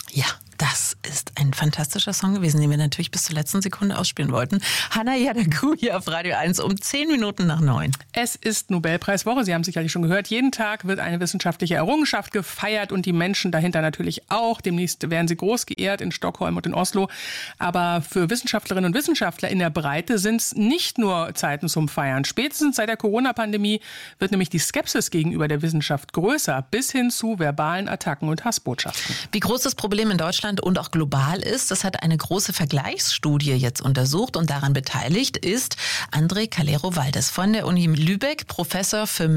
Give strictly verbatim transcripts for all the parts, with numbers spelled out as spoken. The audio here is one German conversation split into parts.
Ja, das ist ein fantastischer Song gewesen, den wir natürlich bis zur letzten Sekunde ausspielen wollten. Hannah Yadagu hier auf Radio eins um zehn Minuten nach neun. Es ist Nobelpreiswoche, Sie haben es sicherlich schon gehört. Jeden Tag wird eine wissenschaftliche Errungenschaft gefeiert und die Menschen dahinter natürlich auch. Demnächst werden sie groß geehrt in Stockholm und in Oslo. Aber für Wissenschaftlerinnen und Wissenschaftler in der Breite sind es nicht nur Zeiten zum Feiern. Spätestens seit der Corona-Pandemie wird nämlich die Skepsis gegenüber der Wissenschaft größer, bis hin zu verbalen Attacken und Hassbotschaften. Wie groß das Problem in Deutschland und auch global ist, das hat eine große Vergleichsstudie jetzt untersucht und daran beteiligt ist André Calero-Valdez von der Uni Lübeck, Professor für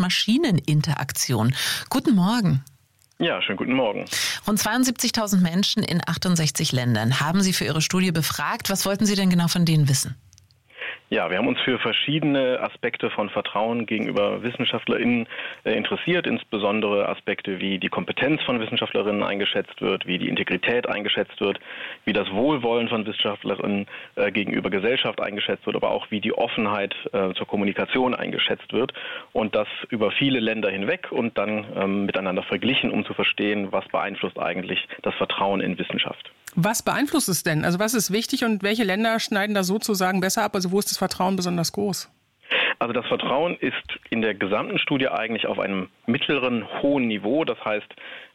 Mensch-Maschinen-Interaktion. Guten Morgen. Ja, schönen guten Morgen. Rund zweiundsiebzigtausend Menschen in achtundsechzig Ländern haben Sie für Ihre Studie befragt. Was wollten Sie denn genau von denen wissen? Ja, wir haben uns für verschiedene Aspekte von Vertrauen gegenüber WissenschaftlerInnen äh, interessiert, insbesondere Aspekte wie die Kompetenz von WissenschaftlerInnen eingeschätzt wird, wie die Integrität eingeschätzt wird, wie das Wohlwollen von WissenschaftlerInnen äh, gegenüber Gesellschaft eingeschätzt wird, aber auch wie die Offenheit äh, zur Kommunikation eingeschätzt wird und das über viele Länder hinweg und dann ähm, miteinander verglichen, um zu verstehen, was beeinflusst eigentlich das Vertrauen in Wissenschaft. Was beeinflusst es denn? Also was ist wichtig und welche Länder schneiden da sozusagen besser ab? Also wo ist das Vertrauen besonders groß? Also das Vertrauen ist in der gesamten Studie eigentlich auf einem mittleren, hohen Niveau. Das heißt,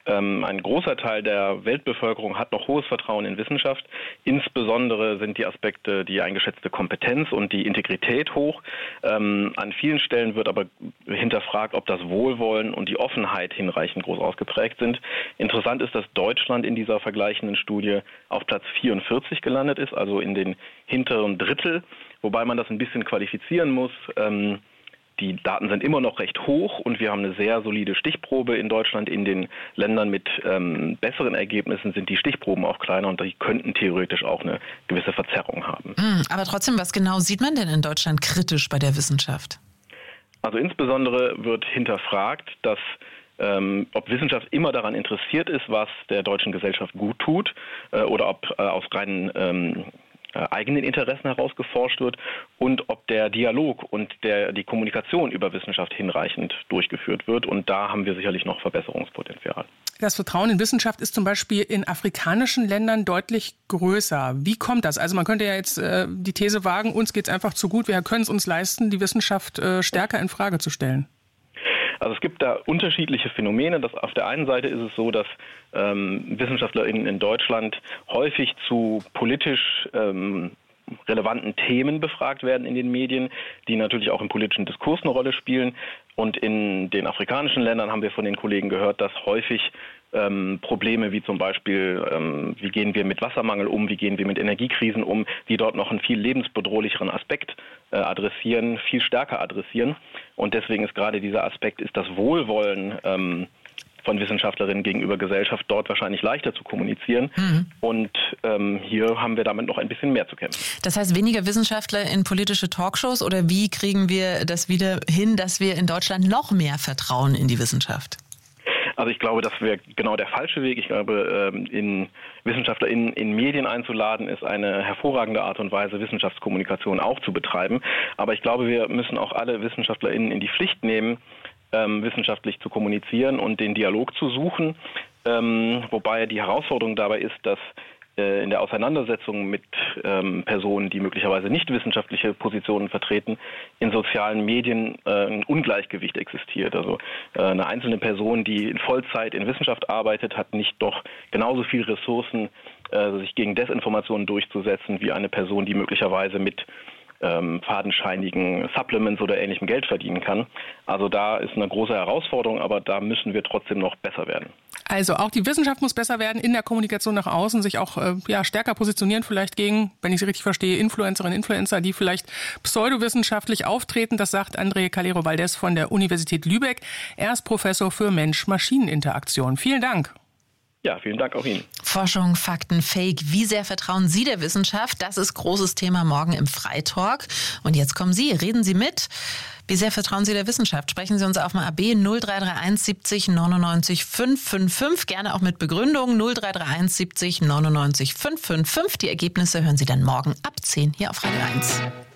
ein großer Teil der Weltbevölkerung hat noch hohes Vertrauen in Wissenschaft. Insbesondere sind die Aspekte, die eingeschätzte Kompetenz und die Integrität hoch. Ähm, an vielen Stellen wird aber hinterfragt, ob das Wohlwollen und die Offenheit hinreichend groß ausgeprägt sind. Interessant ist, dass Deutschland in dieser vergleichenden Studie auf Platz vierundvierzig gelandet ist, also in den hinteren Drittel, wobei man das ein bisschen qualifizieren muss. Ähm, Die Daten sind immer noch recht hoch und wir haben eine sehr solide Stichprobe in Deutschland. In den Ländern mit ähm, besseren Ergebnissen sind die Stichproben auch kleiner und die könnten theoretisch auch eine gewisse Verzerrung haben. Aber trotzdem, was genau sieht man denn in Deutschland kritisch bei der Wissenschaft? Also insbesondere wird hinterfragt, dass ähm, ob Wissenschaft immer daran interessiert ist, was der deutschen Gesellschaft gut tut äh, oder ob äh, aus reinen ähm, eigenen Interessen heraus geforscht wird und ob der Dialog und der, die Kommunikation über Wissenschaft hinreichend durchgeführt wird. Und da haben wir sicherlich noch Verbesserungspotenzial. Das Vertrauen in Wissenschaft ist zum Beispiel in afrikanischen Ländern deutlich größer. Wie kommt das? Also man könnte ja jetzt äh, die These wagen, uns geht es einfach zu gut, wir können es uns leisten, die Wissenschaft äh, stärker in Frage zu stellen. Also es gibt da unterschiedliche Phänomene. Das, auf der einen Seite ist es so, dass ähm, WissenschaftlerInnen in Deutschland häufig zu politisch ähm, relevanten Themen befragt werden in den Medien, die natürlich auch im politischen Diskurs eine Rolle spielen. Und in den afrikanischen Ländern haben wir von den Kollegen gehört, dass häufig ähm, Probleme wie zum Beispiel, ähm, wie gehen wir mit Wassermangel um, wie gehen wir mit Energiekrisen um, die dort noch einen viel lebensbedrohlicheren Aspekt äh, adressieren, viel stärker adressieren. Und deswegen ist gerade dieser Aspekt, ist das Wohlwollen ähm, von Wissenschaftlerinnen gegenüber Gesellschaft dort wahrscheinlich leichter zu kommunizieren. Mhm. Und ähm, hier haben wir damit noch ein bisschen mehr zu kämpfen. Das heißt, weniger Wissenschaftler in politische Talkshows oder wie kriegen wir das wieder hin, dass wir in Deutschland noch mehr Vertrauen in die Wissenschaft? Also ich glaube, das wäre genau der falsche Weg. Ich glaube, in WissenschaftlerInnen in Medien einzuladen, ist eine hervorragende Art und Weise, Wissenschaftskommunikation auch zu betreiben. Aber ich glaube, wir müssen auch alle WissenschaftlerInnen in die Pflicht nehmen, ähm, wissenschaftlich zu kommunizieren und den Dialog zu suchen. Ähm, wobei die Herausforderung dabei ist, dass äh, in der Auseinandersetzung mit ähm, Personen, die möglicherweise nicht wissenschaftliche Positionen vertreten, in sozialen Medien äh, ein Ungleichgewicht existiert. Also äh, eine einzelne Person, die in Vollzeit in Wissenschaft arbeitet, hat nicht doch genauso viel Ressourcen, äh, sich gegen Desinformationen durchzusetzen, wie eine Person, die möglicherweise mit ähm, fadenscheinigen Supplements oder ähnlichem Geld verdienen kann. Also da ist eine große Herausforderung, aber da müssen wir trotzdem noch besser werden. Also auch die Wissenschaft muss besser werden in der Kommunikation nach außen, sich auch äh, ja, stärker positionieren, vielleicht gegen, wenn ich Sie richtig verstehe, Influencerinnen, Influencer, die vielleicht pseudowissenschaftlich auftreten. Das sagt André Calero-Valdez von der Universität Lübeck. Er ist Professor für Mensch-Maschinen-Interaktion. Vielen Dank. Ja, vielen Dank auch Ihnen. Forschung, Fakten, Fake. Wie sehr vertrauen Sie der Wissenschaft? Das ist großes Thema morgen im Freitalk. Und jetzt kommen Sie, reden Sie mit. Wie sehr vertrauen Sie der Wissenschaft? Sprechen Sie uns auf dem A B null drei drei eins siebzig neunundneunzig fünfhundertfünfundfünfzig. Gerne auch mit Begründung null drei drei eins siebzig neunundneunzig fünfhundertfünfzig. Die Ergebnisse hören Sie dann morgen ab zehn hier auf Radio eins.